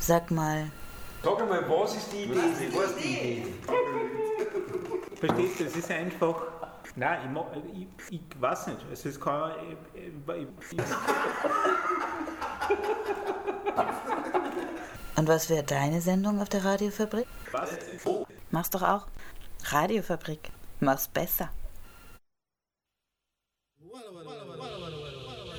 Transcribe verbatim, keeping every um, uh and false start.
Sag mal. Sag einmal, was ist die Idee? Was ist die Idee? Verstehst du, es ist einfach. Nein, ich, mag, ich, ich weiß nicht. Es ist kein. Ich, ich, ich, Und was wäre deine Sendung auf der Radiofabrik? was? Mach's doch auch. Radiofabrik. Mach's besser.